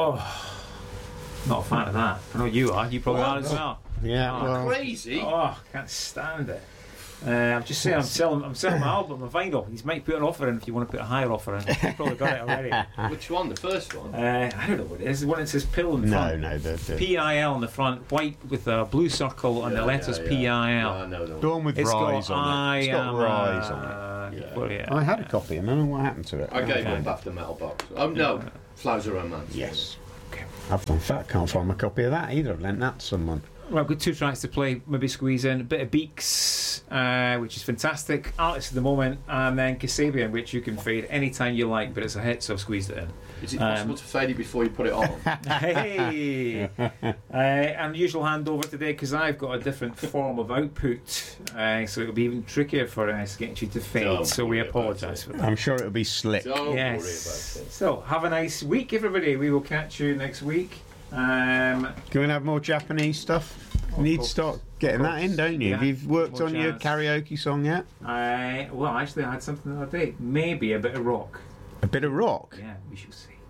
not a fan of that. I know you are. You probably are as well. Yeah, well, Crazy. I can't stand it. I'm just saying, I'm selling my album, my vinyl. He might put an offer in if you want to put a higher offer in. You've probably got it already. Which one? The first one? I don't know what it is. The one that says pill in the front. no, the PIL in the front, white with a blue circle and the letters PIL. Yeah, no. one with It's Rise got on it. It's got Rise on it. Yeah. Well, yeah. I had a copy. I don't know what happened to it. I gave one back to the metal box. Oh no, Flowers of Romance. Yes. Okay. I've done fat. Can't find my copy of that either. I've lent that to someone. Well, I've got 2 tracks to play, maybe squeeze in a bit of Beaks, which is fantastic, artist of the moment, and then Kasabian, which you can fade anytime you like, but it's a hit, so I've squeezed it in. Is it possible to fade it before you put it on? Hey! And usual handover today, because I've got a different form of output, so it'll be even trickier for us getting you to fade, Don't so we worry about apologise it. for that. I'm sure it'll be slick. Don't Yes. worry about it. So, have a nice week, everybody. We will catch you next week. Can we have more Japanese stuff? You need to start getting that in, don't you? Yeah. Have you worked More on your jazz. karaoke song yet? Well, actually, I had something the other day. Maybe a bit of rock. A bit of rock? Yeah, we shall see.